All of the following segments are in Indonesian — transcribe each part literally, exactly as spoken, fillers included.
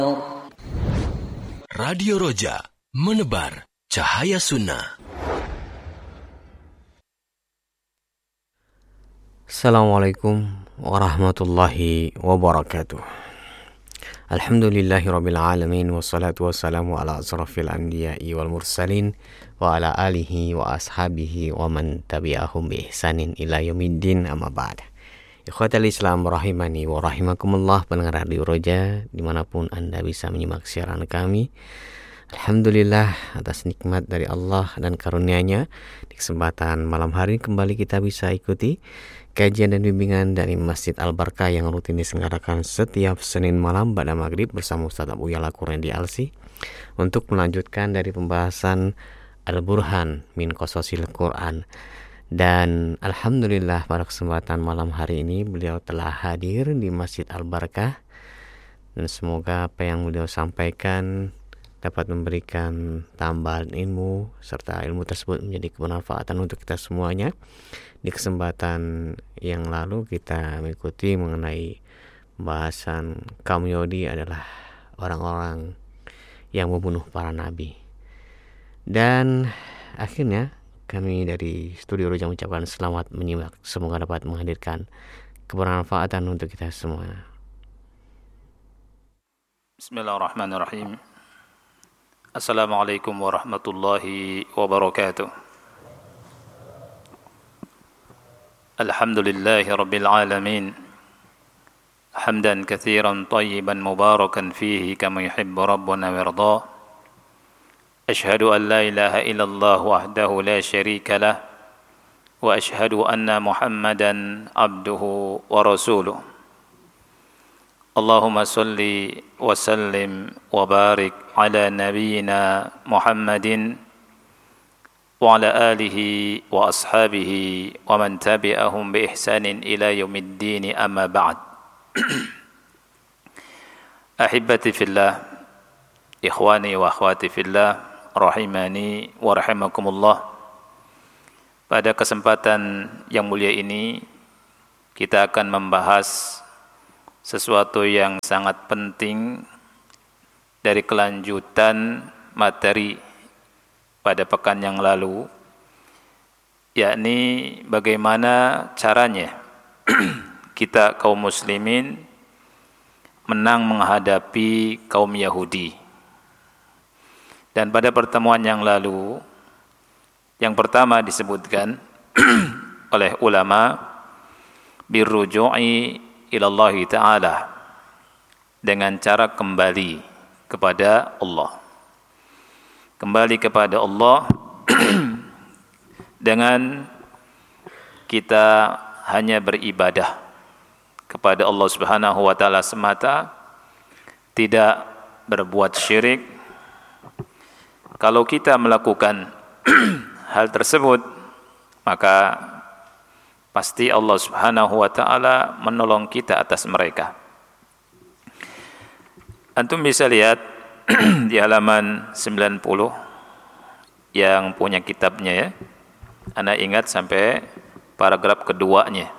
Radio Roja, menebar cahaya sunnah. Assalamualaikum warahmatullahi wabarakatuh. Alhamdulillahirabbil alamin wassalatu wassalamu ala asrafil anbiya'i wal mursalin wa ala alihi wa ashabihi wa man tabi'ahum bi ihsanin ila yaumiddin, amma ba'd. Ikhwatal Islam rahimani wa rahimakumullah, pendengar Radio Roja dimanapun Anda bisa menyimak siaran kami. Alhamdulillah atas nikmat dari Allah dan karunia-Nya, di kesempatan malam hari kembali kita bisa ikuti kajian dan bimbingan dari Masjid Al-Barkah yang rutin diselenggarakan setiap Senin malam pada maghrib bersama Ustaz Abu Yala Qurendi Alsi untuk melanjutkan dari pembahasan Al-Burhan min Qasasil Quran. Dan Alhamdulillah pada kesempatan malam hari ini beliau telah hadir di Masjid Al-Barkah, dan semoga apa yang beliau sampaikan dapat memberikan tambahan ilmu serta ilmu tersebut menjadi kebermanfaatan untuk kita semuanya. Di kesempatan yang lalu kita mengikuti mengenai pembahasan kaum Yahudi adalah orang-orang yang membunuh para nabi. Dan akhirnya kami dari Studio Roja mengucapkan selamat menyimak, semoga dapat menghadirkan kebermanfaatan untuk kita semua. Bismillahirrahmanirrahim. Assalamualaikum warahmatullahi wabarakatuh. Alhamdulillahi rabbil alamin. Hamdan katsiran tayyiban mubarakan fihi kama yuhibbu rabbuna wa yarda. Ashhadu an la ilaha illallah wahdahu la syarika lah wa ashhadu anna Muhammadan abduhu wa rasuluh. Allahumma salli wa sallim wa barik ala nabiyyina Muhammadin wa ala alihi wa ashabihi wa man tabi'ahum bi ihsanin ila yaumiddin, amma ba'd. Ahibbati fillah, ikhwani wa akhwati fillah, rahimani wa rahimakumullah. Pada kesempatan yang mulia ini kita akan membahas sesuatu yang sangat penting dari kelanjutan materi pada pekan yang lalu, yakni bagaimana caranya kita kaum muslimin menang menghadapi kaum Yahudi. Dan pada pertemuan yang lalu, yang pertama disebutkan oleh ulama birruju'i ilallahi ta'ala, dengan cara kembali kepada Allah. Kembali kepada Allah dengan kita hanya beribadah kepada Allah Subhanahu wa taala semata, tidak berbuat syirik. Kalau kita melakukan hal tersebut, maka pasti Allah Subhanahu wa taala menolong kita atas mereka. Antum bisa lihat di halaman sembilan puluh yang punya kitabnya ya. Ana ingat sampai paragraf keduanya.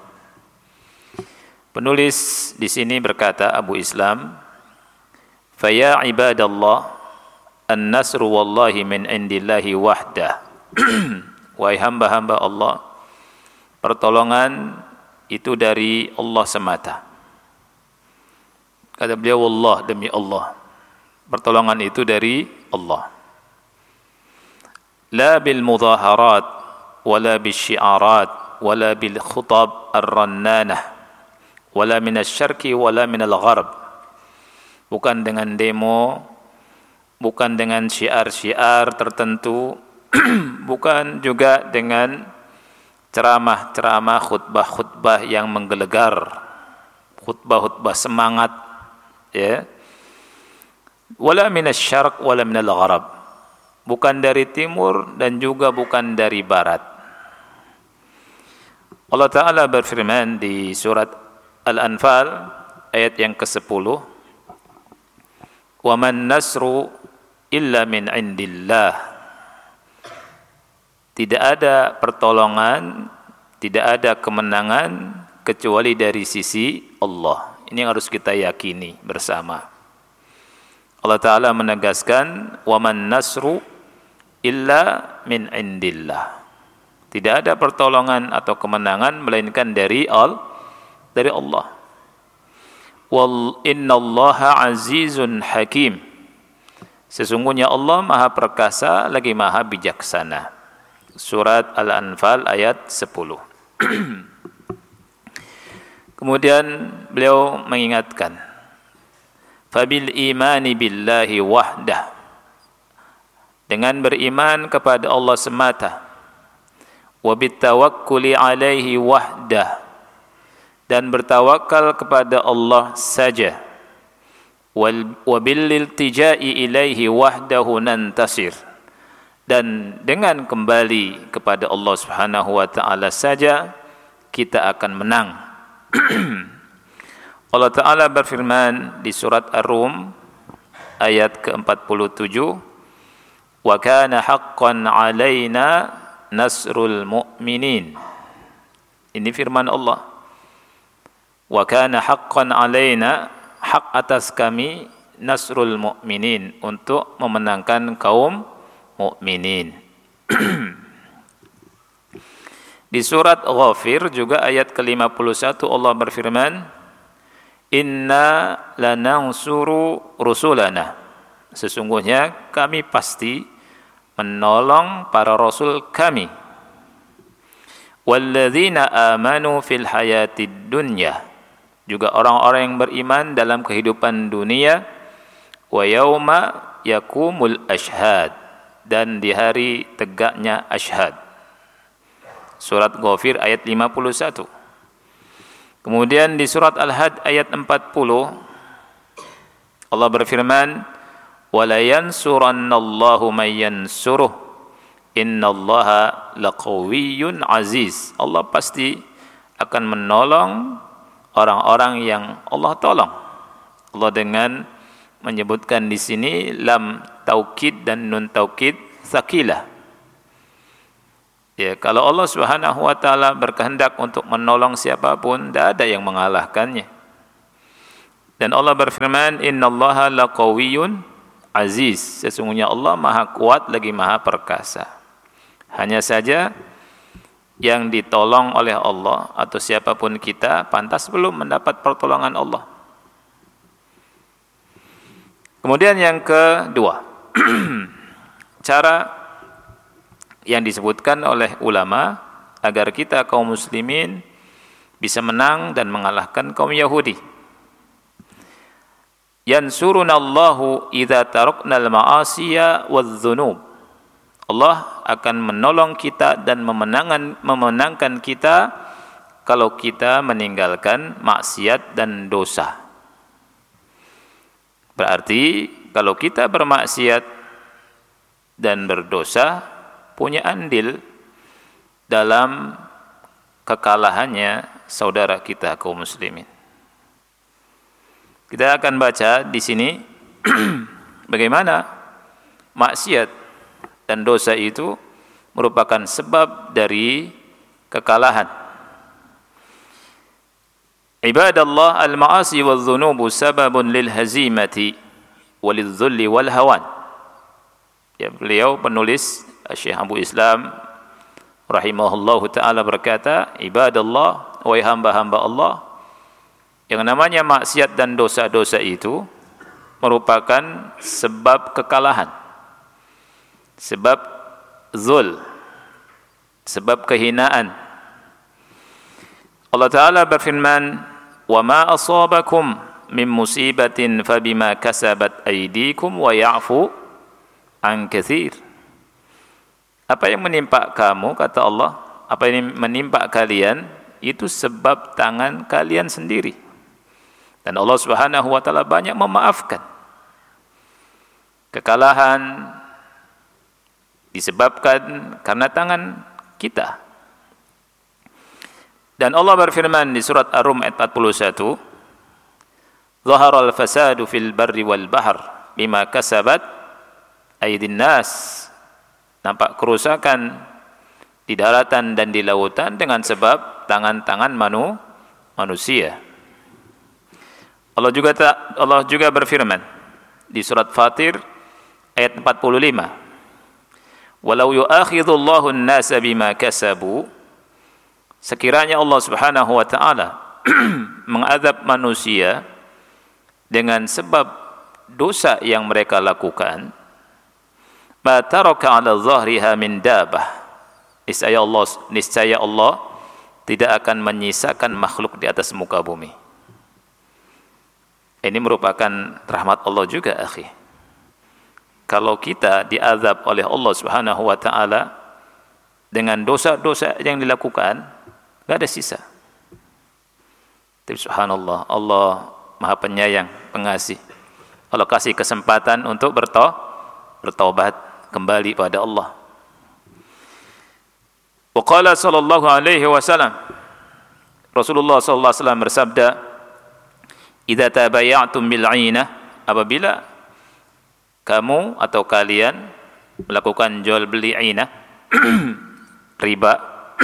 Penulis di sini berkata, Abu Islam, "Fa ya ibadallah, an-nasru wallahi min indillahi wahdah." Wahai hamba-hamba Allah, pertolongan itu dari Allah semata. Kata beliau, wallah, demi Allah, pertolongan itu dari Allah. La bil mudaharat wala bil syiarat wala bil khutab ar-rannanah wala min asy-syarqi wala min al-gharb. Bukan dengan demo, bukan dengan syiar-syiar tertentu, bukan juga dengan ceramah-ceramah, khutbah-khutbah yang menggelegar, khutbah-khutbah semangat, ya. Wala min asy-syarq wala min al-gharb. Bukan dari timur dan juga bukan dari barat. Allah Ta'ala berfirman di surat Al-Anfal ayat yang kesepuluh, "Wa man nasru illa min indillah." Tidak ada pertolongan, tidak ada kemenangan kecuali dari sisi Allah. Ini yang harus kita yakini bersama. Allah Ta'ala menegaskan, وَمَنْ نَصْرُ إِلَّا مِنْ عِنْدِ اللَّهِ. Tidak ada pertolongan atau kemenangan melainkan dari Allah, dari Allah. Wal innallaha azizun hakim. Sesungguhnya Allah Maha Perkasa lagi Maha Bijaksana. Surat Al-Anfal ayat sepuluh. Kemudian beliau mengingatkan, fabil imani billahi wahdah, dengan beriman kepada Allah semata, wabit tawakkuli alaihi wahdah, dan bertawakal kepada Allah saja, wabil iltijai ilaihi wahdahu nantasir, dan dengan kembali kepada Allah Subhanahu wa taala saja kita akan menang. Allah Ta'ala berfirman di surat Ar-Rum ayat ke empat puluh tujuh, wa kana haqqan alaina nasrul mu'minin. Ini firman Allah, wa kana haqqan alaina, hak atas kami, nasrul mu'minin, untuk memenangkan kaum mukminin. Di surat Ghafir juga ayat ke lima puluh satu Allah berfirman, inna lanansuru rusulana, sesungguhnya kami pasti menolong para rasul kami, walladzina amanu fil hayatid dunya, juga orang-orang yang beriman dalam kehidupan dunia, wa yauma yakumul ashhad, dan di hari tegaknya ashhad. Surat Ghafir ayat lima puluh satu. Kemudian di surat Al-Had ayat empat puluh Allah berfirman, wala yansurannallahu may yansuruh innallaha laqawiyyun aziz. Allah pasti akan menolong orang-orang yang Allah tolong. Allah dengan menyebutkan di sini lam taukid dan nun taukid tsaqilah. Ya, kalau Allah Subhanahu wa taala berkehendak untuk menolong siapapun, tidak ada yang mengalahkannya. Dan Allah berfirman, innallaha laqawiyyun aziz, sesungguhnya Allah Maha kuat lagi Maha perkasa. Hanya saja yang ditolong oleh Allah atau siapapun kita pantas belum mendapat pertolongan Allah. Kemudian yang kedua, cara yang disebutkan oleh ulama agar kita kaum muslimin bisa menang dan mengalahkan kaum Yahudi. Yansurunallahu idza taraknal ma'asiya wadz-dzunub. Allah akan menolong kita dan memenangkan memenangkan kita kalau kita meninggalkan maksiat dan dosa. Berarti kalau kita bermaksiat dan berdosa, punya andil dalam kekalahannya saudara kita kaum muslimin. Kita akan baca di sini bagaimana maksiat dan dosa itu merupakan sebab dari kekalahan. Ibadallah, al-ma'asi wal-dhunubu sababun lil hazimati walidh-dhulli wal hawan. Ya, beliau penulis Syekh Abu Islam rahimahullahu ta'ala berkata, ibadallah, wahai hamba-hamba Allah, yang namanya maksiat dan dosa-dosa itu merupakan sebab kekalahan, sebab zul, sebab kehinaan. Allah Ta'ala berfirman, wa ma asabakum min musibatin fabima kasabat aydikum wa ya'fu an katsir. Apa yang menimpa kamu, kata Allah, apa yang menimpa kalian itu sebab tangan kalian sendiri. Dan Allah Subhanahu wa taala banyak memaafkan. Kekalahan disebabkan karena tangan kita. Dan Allah berfirman di surat Ar-Rum ayat empat puluh satu, "Zaharal fasadu fil barri wal bahr bima kasabat aydin nas." Nampak kerusakan di daratan dan di lautan dengan sebab tangan-tangan manu, manusia. Allah juga ta, Allah juga berfirman di surat Fatir ayat empat puluh lima. Walau yu'akhidullahu an-nasa bima kasabu, sekiranya Allah Subhanahu wa taala mengadab manusia dengan sebab dosa yang mereka lakukan, ma taraka 'ala dhahriha min dabah, niscaya Allah niscaya Allah tidak akan menyisakan makhluk di atas muka bumi. Ini merupakan rahmat Allah juga, akhi. Kalau kita diazab oleh Allah Subhanahu wa taala dengan dosa-dosa yang dilakukan, enggak ada sisa. Tapi subhanallah, Allah Maha Penyayang, Pengasih. Allah kasih kesempatan untuk bertau bertaubat kembali pada Allah. Wa qala sallallahu alaihi wasallam, Rasulullah sallallahu alaihi wasallam bersabda, "Idza tabaya'tum bil 'ainah," apabila kamu atau kalian melakukan jual beli 'ainah, riba,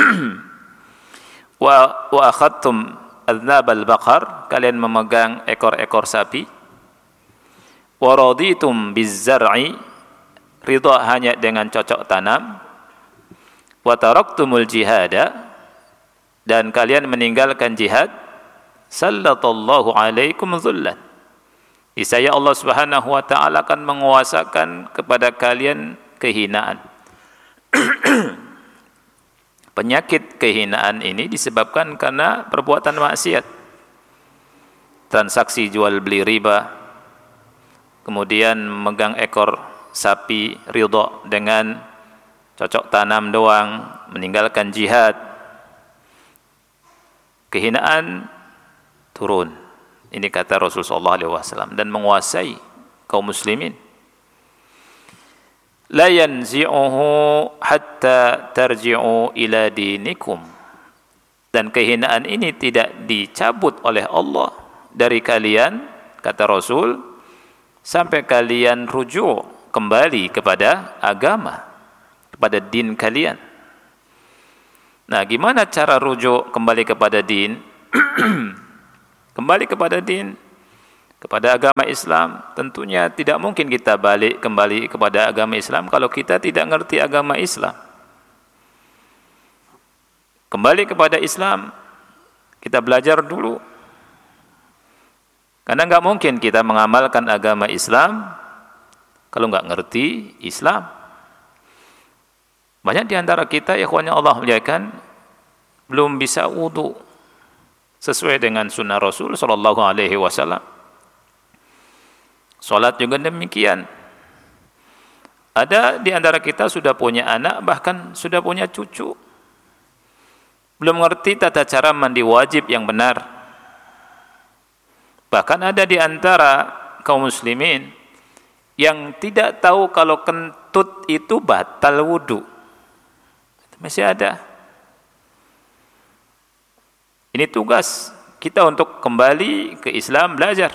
wa wa akhadtum adznabal baqar, kalian memegang ekor-ekor sapi, wa raditum biz-zar'i, ridha hanya dengan cocok tanam, wa taraktumul jihada, dan kalian meninggalkan jihad, sallallahu alaikum dhullan, niscaya Allah Subhanahu wa taala akan menguasakan kepada kalian kehinaan. Penyakit kehinaan ini disebabkan karena perbuatan maksiat, transaksi jual beli riba, kemudian memegang ekor sapi ridha dengan cocok tanam doang, meninggalkan jihad, kehinaan turun. Ini kata Rasulullah sallallahu alaihi wasallam, dan menguasai kaum muslimin. La yanzi'uhu hatta tarji'u ila dinikum, dan kehinaan ini tidak dicabut oleh Allah dari kalian, kata Rasul, sampai kalian rujuk kembali kepada agama, kepada din kalian. Nah, gimana cara rujuk kembali kepada din? Kembali kepada din, kepada agama Islam. Tentunya tidak mungkin kita balik kembali kepada agama Islam kalau kita tidak ngerti agama Islam. Kembali kepada Islam, kita belajar dulu. Karena nggak mungkin kita mengamalkan agama Islam kalau nggak ngerti Islam. Banyak di antara kita, ya ikhwanya Allah muliakan, belum bisa wudu sesuai dengan sunnah Rasul sallallahu alaihi wasallam. Salat juga demikian. Ada di antara kita sudah punya anak, bahkan sudah punya cucu, belum mengerti tata cara mandi wajib yang benar. Bahkan ada di antara kaum muslimin yang tidak tahu kalau kentut itu batal wudu. Masih ada. Ini tugas kita untuk kembali ke Islam, belajar.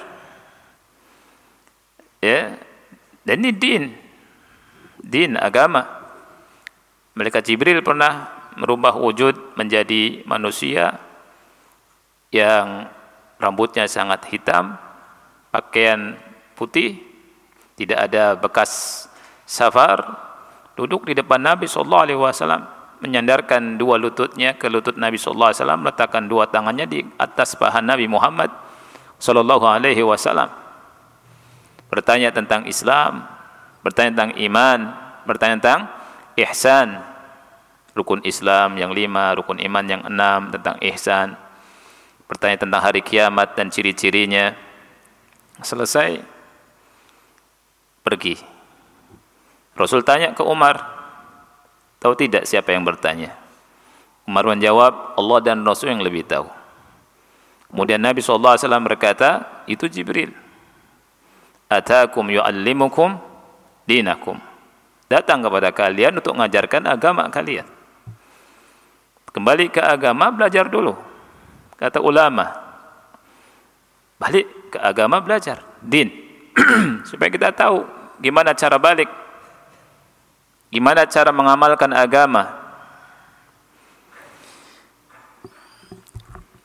Ya, dan ini din, din agama. Malaikat Jibril pernah merubah wujud menjadi manusia yang rambutnya sangat hitam, pakaian putih, tidak ada bekas safar, duduk di depan Nabi sallallahu alaihi wasallam, menyandarkan dua lututnya ke lutut Nabi sallallahu alaihi wasallam, meletakkan dua tangannya di atas paha Nabi Muhammad sallallahu alaihi wasallam. Bertanya tentang Islam, bertanya tentang iman, bertanya tentang ihsan, rukun Islam yang lima, rukun iman yang enam, tentang ihsan, bertanya tentang hari kiamat dan ciri-cirinya. Selesai, pergi. Rasul tanya ke Umar, tahu tidak siapa yang bertanya? Umar menjawab, Allah dan Rasul yang lebih tahu. Kemudian Nabi sallallahu alaihi wasallam berkata, itu Jibril. Atakum yu'allimukum dinakum, datang kepada kalian untuk mengajarkan agama kalian. Kembali ke agama, belajar dulu. Kata ulama, balik ke agama, belajar din. Supaya kita tahu gimana cara balik, gimana cara mengamalkan agama.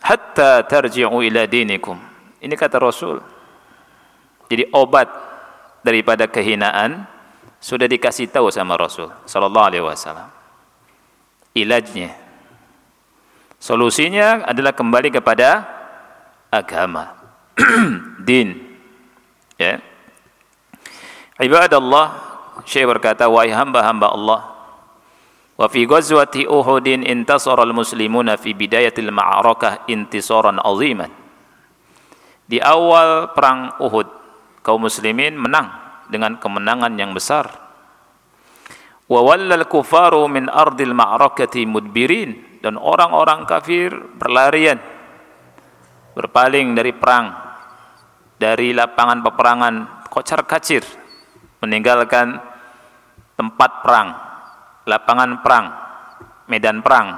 Hatta tarji'u ila dinikum, ini kata Rasul. Jadi obat daripada kehinaan sudah dikasih tahu sama Rasul sallallahu alaihi wasallam. Ilajnya, solusinya adalah kembali kepada agama, din. Ya. Ibadallah, Syekh berkata, wahai hamba-hamba Allah, wa fi ghazwati Uhudin intasara al-muslimuna fi bidayatil ma'arakah intisaran aziman. Di awal perang Uhud, kaum muslimin menang dengan kemenangan yang besar. Wa wallal kufaru min ardil ma'arakati mudbirin, dan orang-orang kafir berlarian, berpaling dari perang, dari lapangan peperangan kocar-kacir, meninggalkan tempat perang, lapangan perang, medan perang.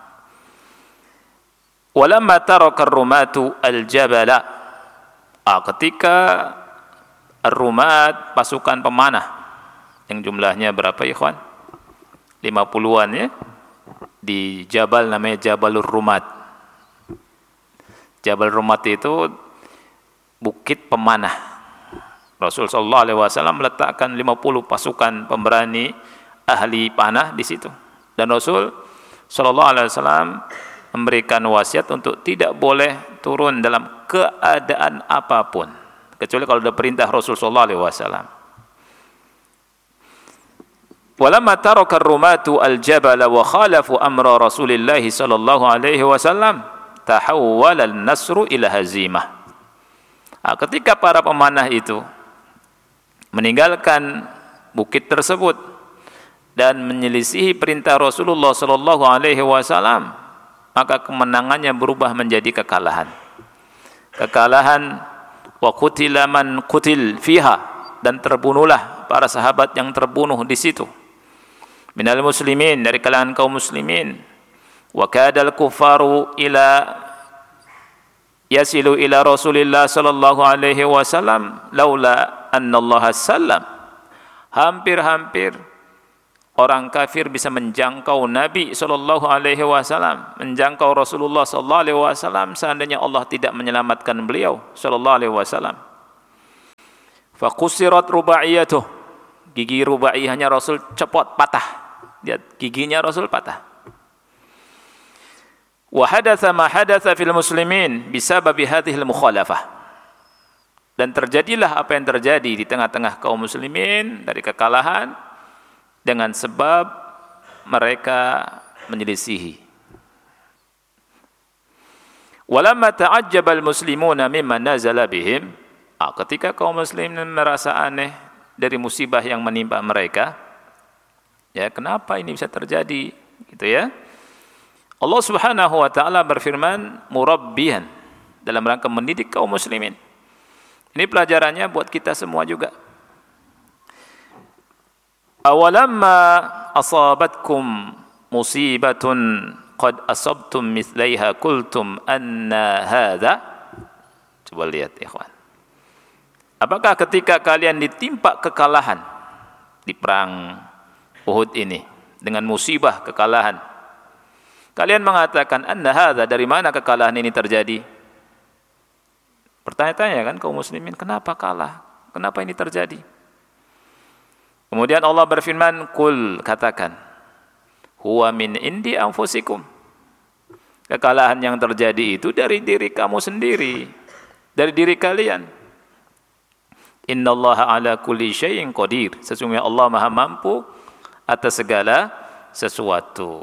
Walamma taraka ar-rumatu al-jabala, ah, ketika ar-rumat, pasukan pemanah, yang jumlahnya berapa ikhwan? lima puluhan ya, di jabal namanya Jabalur Rumat. Jabal Rumat itu bukit pemanah. Rasul sallallahu alaihi wasallam meletakkan lima puluh pasukan pemberani ahli panah di situ. Dan Rasul sallallahu alaihi wasallam memberikan wasiat untuk tidak boleh turun dalam keadaan apapun kecuali kalau ada perintah Rasul sallallahu alaihi wasallam. Walamma taraka ar-rumatu al-jabala wa khalafu amra Rasulillah sallallahu alaihi wasallam tahawwala an-nasru ila hazimah. Nah, ketika para pemanah itu meninggalkan bukit tersebut dan menyelisihi perintah Rasulullah sallallahu alaihi wasallam, maka kemenangannya berubah menjadi kekalahan. Kekalahan, wa qutila man qutil fiha, dan terbunuhlah para sahabat yang terbunuh di situ. Minal muslimin, dari kalangan kaum muslimin. Wa kadal kufaru ila yasilu ila Rasulillah sallallahu alaihi wasallam laula annallaha sallam. Hampir-hampir orang kafir bisa menjangkau Nabi sallallahu alaihi wasallam, menjangkau Rasulullah sallallahu alaihi wasallam seandainya Allah tidak menyelamatkan beliau sallallahu alaihi wasallam. Fa qusirat rubaiyatuh, gigi rubaiyahnya Rasul copot, patah. Lihat, giginya Rasul patah. Wa hadatsa ma hadatsa fil muslimin bisababi hadhil mukhalafah. Dan terjadilah apa yang terjadi di tengah-tengah kaum muslimin dari kekalahan dengan sebab mereka menyelisihi. Walamma ta'ajjaba al-muslimuna mimma nazala bihim, ah, ketika kaum muslimin merasa aneh dari musibah yang menimpa mereka, ya, kenapa ini bisa terjadi, gitu ya. Allah Subhanahu wa taala berfirman murabbihan, dalam rangka mendidik kaum muslimin. Ini pelajarannya buat kita semua juga. Awalamma asabatkum musibatun qad asabtum mithlaiha qultum anna hadza. Coba lihat ikhwan. Apakah ketika kalian ditimpa kekalahan di perang Uhud ini dengan musibah kekalahan, kalian mengatakan anna hadza, dari mana kekalahan ini terjadi? Bertanya-tanya kan kaum muslimin, kenapa kalah? Kenapa ini terjadi? Kemudian Allah berfirman, "Qul," katakan, "huwa min indi anfusikum." Kekalahan yang terjadi itu dari diri kamu sendiri, dari diri kalian. Innallaha ala kulli syai'in qadir. Sesungguhnya Allah Maha mampu atas segala sesuatu.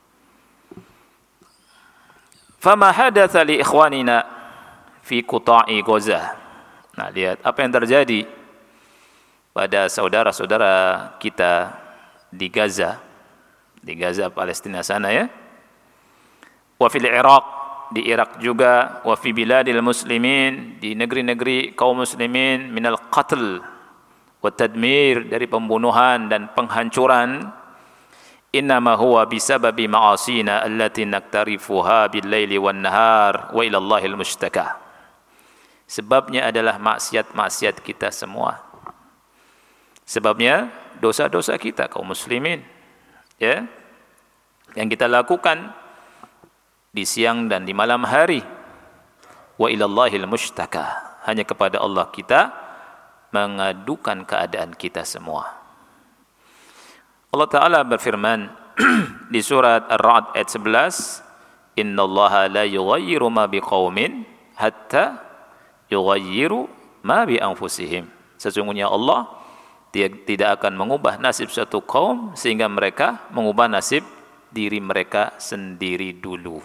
Fama hadatsa li ikhwanina fi quta'i Gaza. Nah, lihat apa yang terjadi pada saudara-saudara kita di Gaza, di Gaza Palestina sana ya. Wa fil Iraq, di Irak juga, wa fi biladil muslimin, di negeri-negeri kaum muslimin, minal qatl wa tadmir, dari pembunuhan dan penghancuran. Innama huwa bisababi ma'asina allati naktarifuha bil-laili wan-nahar wa ila Allahil mustaka. Sebabnya adalah maksiat-maksiat kita semua. Sebabnya dosa-dosa kita kaum muslimin, ya, yang kita lakukan di siang dan di malam hari. Wa ila Allahil mustaka, hanya kepada Allah kita mengadukan keadaan kita semua. Allah Ta'ala berfirman di surat Ar-Ra'd ayat sebelas, innallaha la yughayyiru ma biqaumin hatta yughayyiru ma bi anfusihim. Sesungguhnya Allah dia tidak akan mengubah nasib suatu kaum sehingga mereka mengubah nasib diri mereka sendiri dulu.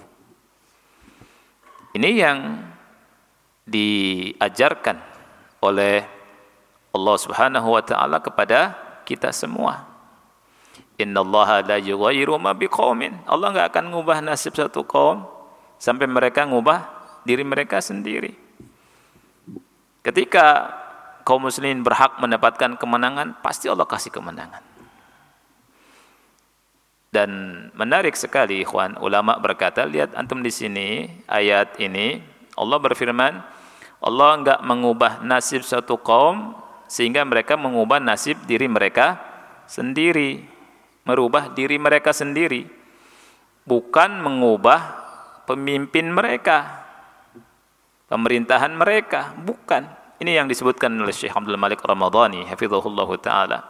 Ini yang diajarkan oleh Allah Subhanahu wa taala kepada kita semua. Innallaha la yughayyiru ma biqaumin. Allah enggak akan mengubah nasib satu kaum sampai mereka mengubah diri mereka sendiri. Ketika kaum muslimin berhak mendapatkan kemenangan, pasti Allah kasih kemenangan. Dan menarik sekali ikhwan, ulama berkata, lihat antum di sini ayat ini, Allah berfirman, Allah enggak mengubah nasib satu kaum sehingga mereka mengubah nasib diri mereka sendiri, merubah diri mereka sendiri, bukan mengubah pemimpin mereka, pemerintahan mereka, bukan. Ini yang disebutkan oleh Syekh Abdul Malik Ramadhani hafizahullah taala.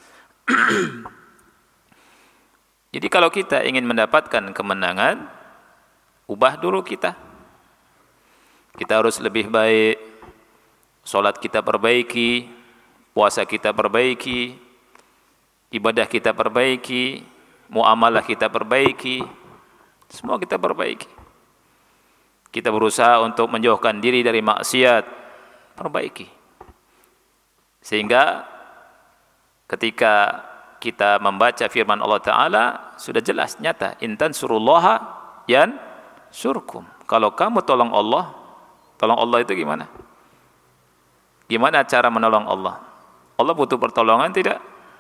Jadi kalau kita ingin mendapatkan kemenangan, ubah dulu kita. Kita harus lebih baik, salat kita perbaiki, puasa kita perbaiki, ibadah kita perbaiki, muamalah kita perbaiki, semua kita perbaiki. Kita berusaha untuk menjauhkan diri dari maksiat, perbaiki. Sehingga ketika kita membaca firman Allah Ta'ala, sudah jelas, nyata, intan surullaha yan surkum. Kalau kamu tolong Allah, tolong Allah itu gimana? Gimana cara menolong Allah? Allah butuh pertolongan tidak?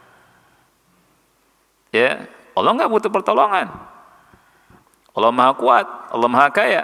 Ya, Allah enggak butuh pertolongan. Allah Maha Kuat, Allah Maha Kaya.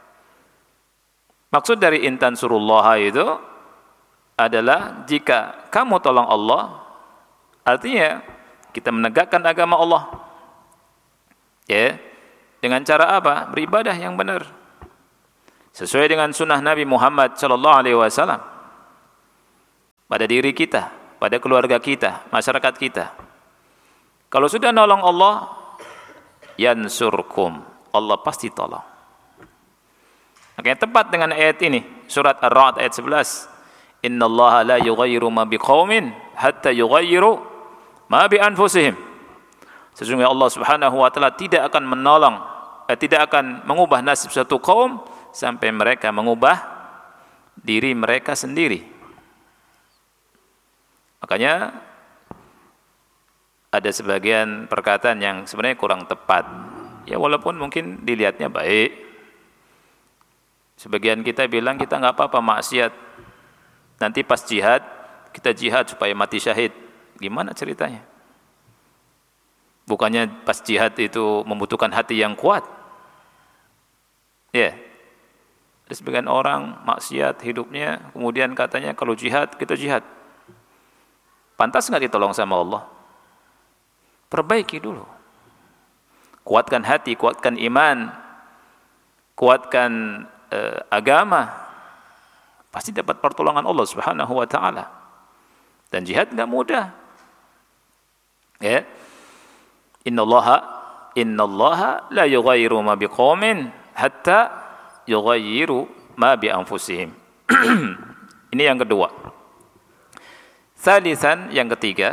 Maksud dari intan surullaha itu adalah jika kamu tolong Allah, artinya kita menegakkan agama Allah. Ya, dengan cara apa? Beribadah yang benar, sesuai dengan sunnah Nabi Muhammad sallallahu alaihi wasallam pada diri kita, pada keluarga kita, masyarakat kita. Kalau sudah nolong Allah, yansurkum, Allah pasti tolong. Makanya tepat dengan ayat ini, surat Ar-Ra'd ayat sebelas. Innallaha la yughayyiru ma biqaumin hatta yughayyiru ma bi anfusihim. Sesungguhnya Allah Subhanahu wa taala tidak akan menolong, eh, tidak akan mengubah nasib satu kaum sampai mereka mengubah diri mereka sendiri. Makanya ada sebagian perkataan yang sebenarnya kurang tepat. Ya walaupun mungkin dilihatnya baik. Sebagian kita bilang kita nggak apa-apa maksiat. Nanti pas jihad, kita jihad supaya mati syahid. Gimana ceritanya? Bukannya pas jihad itu membutuhkan hati yang kuat? Ya. Yeah. Ada sebagian orang maksiat hidupnya, kemudian katanya kalau jihad, kita jihad. Pantas nggak ditolong sama Allah? Perbaiki dulu. Kuatkan hati, kuatkan iman, kuatkan Uh, agama, pasti dapat pertolongan Allah Subhanahu wa taala. Dan jihad enggak mudah. Ya. Innallaha innallaha la yughayyiru ma biqaumin hatta yughayyiru ma bi anfusihim. Ini yang kedua. Salisan, yang ketiga,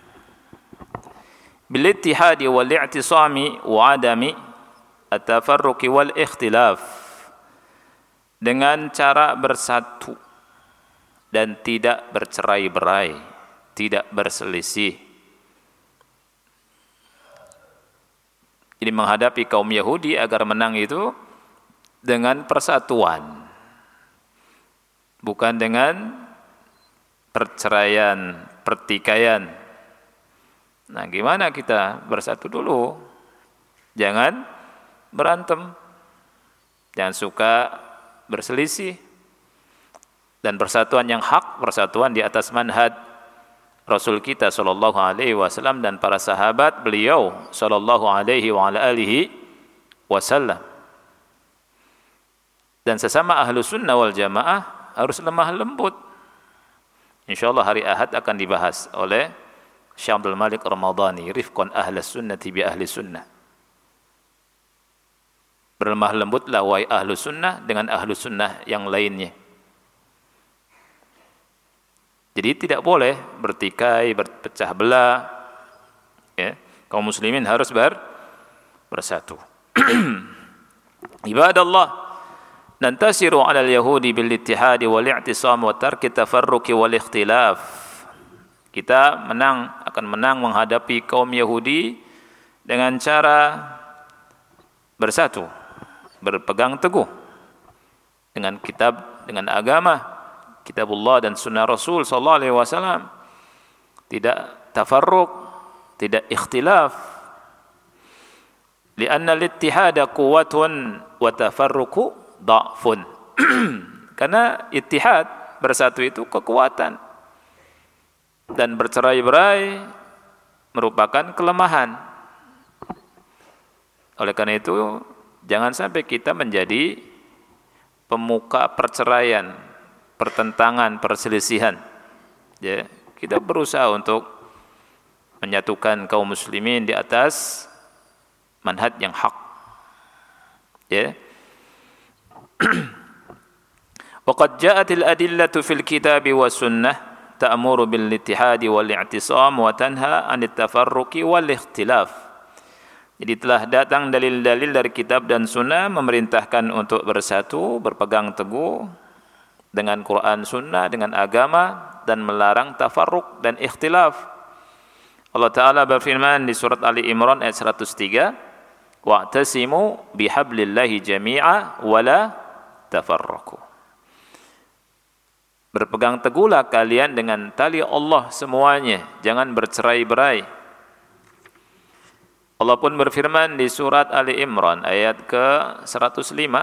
bil ittihadi wal i'tisami wa adami at-tafarruqi wal ikhtilaf, dengan cara bersatu dan tidak bercerai-berai, tidak berselisih. Jadi menghadapi kaum Yahudi agar menang itu dengan persatuan, bukan dengan perceraian, pertikaian. Nah, gimana kita bersatu dulu? Jangan berantem, jangan suka berselisih, dan persatuan yang hak, persatuan di atas manhaj Rasul kita sallallahu alaihi wasallam dan para sahabat beliau sallallahu alaihi wa ala alihi wasallam. Dan sesama ahlu sunnah wal jamaah harus lemah lembut. Insyaallah hari Ahad akan dibahas oleh Syekh Abdul Malik Ramadhani, rifqan ahlus sunnati bi ahli sunnah. Berlemah lembutlah wahai ahlus sunnah dengan ahlus sunnah yang lainnya. Jadi tidak boleh bertikai, berpecah belah. Ya, kaum muslimin harus ber, bersatu. Ibadallah, nantasiru 'ala al-yahudi bil ittihad wal i'tisam wa tarki tafarruq wal ikhtilaf. Kita menang akan menang menghadapi kaum Yahudi dengan cara bersatu, berpegang teguh dengan kitab, dengan agama, kitabullah dan sunnah Rasul sallallahu alaihi wasallam. Tidak tafarruq, tidak ikhtilaf. Lianna al-ittihada quwwatun wa tafarruqu dha'fun. Karena ittihad, bersatu itu kekuatan, dan bercerai-berai merupakan kelemahan. Oleh karena itu jangan sampai kita menjadi pemuka perceraian, pertentangan, perselisihan. Ya, kita berusaha untuk menyatukan kaum muslimin di atas manhaj yang hak. Ya. Waqad ja'atil adillatu fil kitabi was sunnah ta'muru bil ittihadi wal i'tisam wa tanha 'anit tafarruqi wal ikhtilaf. Jadi telah datang dalil-dalil dari kitab dan sunnah memerintahkan untuk bersatu, berpegang teguh dengan Quran sunnah, dengan agama, dan melarang tafarruq dan ikhtilaf. Allah Ta'ala berfirman di surat Ali Imran ayat seratus tiga, wa'tasimu bihablillahi jami'a wala tafarraqu. Berpegang teguhlah kalian dengan tali Allah semuanya, jangan bercerai-berai. Allah pun berfirman di surat Ali Imran ayat ke seratus lima,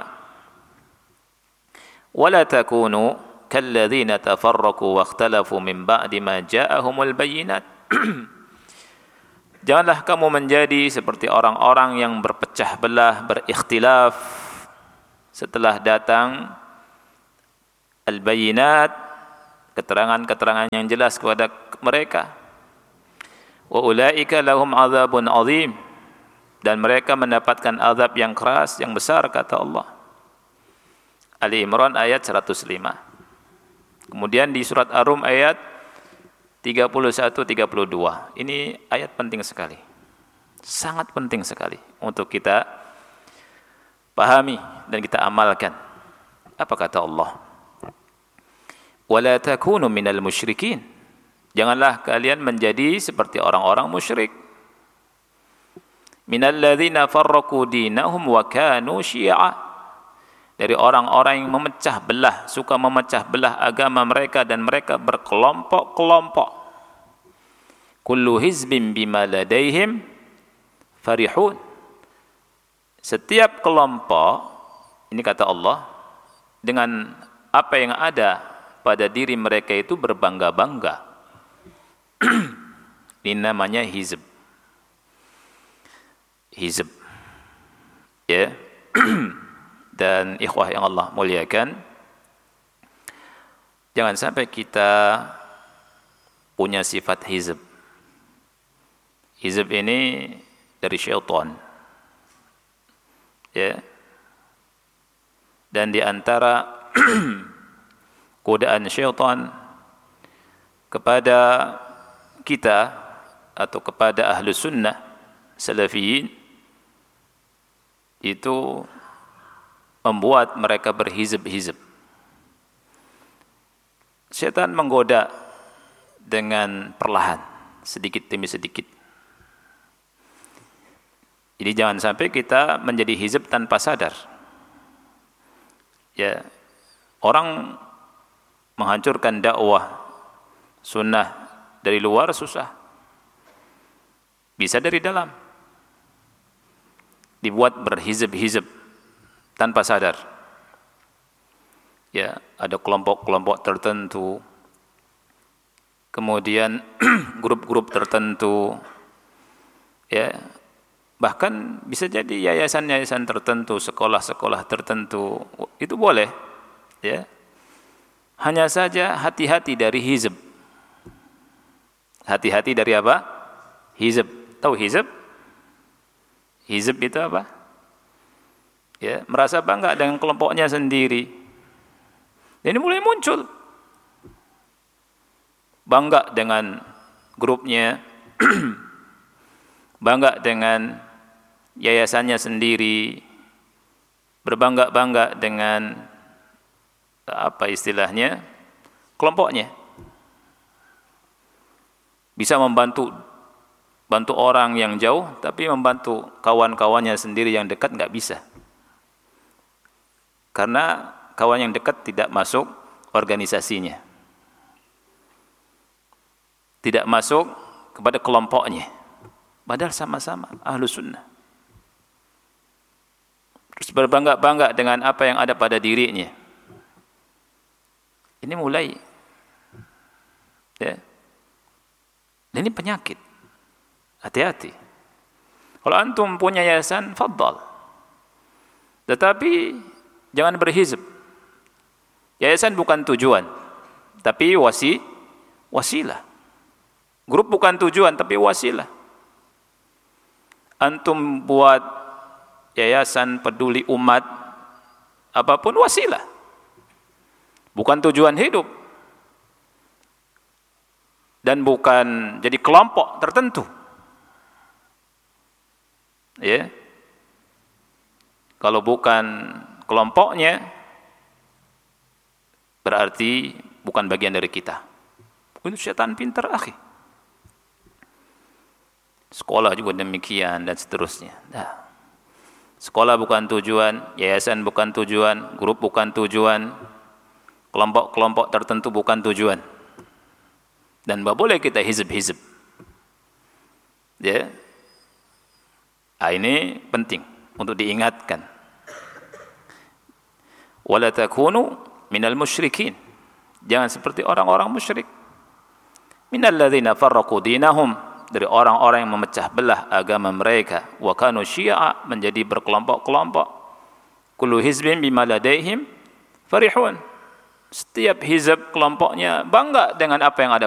wala takunu kalladzina tafarraqu wakhtalafu min ba'di ma ja'ahumul bayyinat. Janganlah kamu menjadi seperti orang-orang yang berpecah belah, berikhtilaf setelah datang al-bayyinat, keterangan-keterangan yang jelas kepada mereka. Wa ulaika lahum azabun azim, dan mereka mendapatkan azab yang keras, yang besar, kata Allah. Ali Imran ayat seratus lima. Kemudian di surat Ar-Rum ayat tiga puluh satu tiga puluh dua. Ini ayat penting sekali. Sangat penting sekali untuk kita pahami dan kita amalkan. Apa kata Allah? Wala takunu minal musyrikin. Janganlah kalian menjadi seperti orang-orang musyrik. Minal ladzina farraqu dinahum wa kanu syi'a. Dari orang-orang yang memecah belah, suka memecah belah agama mereka dan mereka berkelompok-kelompok. Kullu hizbin bima ladaihim farihun. Setiap kelompok, ini kata Allah, dengan apa yang ada pada diri mereka itu berbangga-bangga. Ini namanya hizb. Hizb. Ya. Dan ikhwah yang Allah muliakan, jangan sampai kita punya sifat hizb. Hizb ini dari syaitan. Ya. Dan di antara godaan syaitan kepada kita atau kepada ahlu sunnah salafiyin itu membuat mereka berhizb-hizb. Syaitan menggoda dengan perlahan, sedikit demi sedikit. Jadi jangan sampai kita menjadi hizb tanpa sadar. Ya, orang menghancurkan dakwah sunnah dari luar susah. Bisa dari dalam. Dibuat berhizb-hizb tanpa sadar. Ya, ada kelompok-kelompok tertentu, kemudian grup-grup tertentu, ya, bahkan bisa jadi yayasan-yayasan tertentu, sekolah-sekolah tertentu, itu boleh, ya. Hanya saja hati-hati dari hizb. Hati-hati dari apa? Hizb. Tahu hizb? Hizb itu apa? Ya, merasa bangga dengan kelompoknya sendiri. Ini mulai muncul. Bangga dengan grupnya, bangga dengan yayasannya sendiri, berbangga-bangga dengan apa istilahnya, kelompoknya. Bisa membantu bantu orang yang jauh, tapi membantu kawan-kawannya sendiri yang dekat nggak bisa. Karena kawan yang dekat tidak masuk organisasinya. Tidak masuk kepada kelompoknya. Padahal sama-sama ahlu sunnah. Terus berbangga-bangga dengan apa yang ada pada dirinya. Ini mulai. Ya. Dan ini penyakit. Hati-hati. Kalau antum punya yayasan, faddal. Tetapi jangan berhizb. Yayasan bukan tujuan, tapi wasi, wasilah. Grup bukan tujuan, tapi wasilah. Antum buat yayasan peduli umat, apapun wasilah. Bukan tujuan hidup. Dan bukan jadi kelompok tertentu. Ya. Kalau bukan kelompoknya, berarti bukan bagian dari kita. Itu syaitan pintar, akhi. Sekolah juga demikian dan seterusnya. Nah, sekolah bukan tujuan, yayasan bukan tujuan, grup bukan tujuan, kelompok-kelompok tertentu bukan tujuan. Dan tidak boleh kita hizb-hizb. Ya. Nah, ini penting untuk diingatkan. Wala takunu minal musyrikin. Jangan seperti orang-orang musyrik. Minal ladzina farraqu dinahum, dari orang-orang yang memecah belah agama mereka. Wa kanu syi'a, menjadi berkelompok-kelompok. Kullu hizbin bima ladaihim farihun. Setiap hizb kelompoknya bangga dengan apa yang ada